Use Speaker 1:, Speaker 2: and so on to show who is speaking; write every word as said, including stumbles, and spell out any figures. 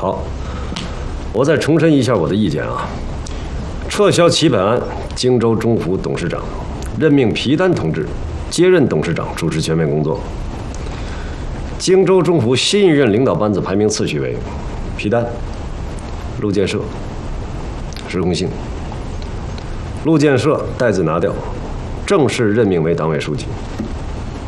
Speaker 1: 好，我再重申一下我的意见啊，撤销其本案荆州中府董事长，任命皮丹同志接任董事长，主持全面工作。荆州中府新一任领导班子排名次序为：皮丹、陆建设、石洪兴。陆建设代字拿掉，正式任命为党委书记。